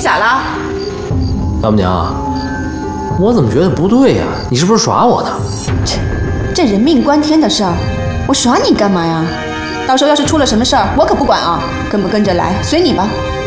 咋了？ 老母娘，我怎么觉得不对呀？你是不是耍我呢？ 这人命关天的事儿，我耍你干嘛呀？到时候要是出了什么事儿，我可不管啊！跟不跟着来随你吧。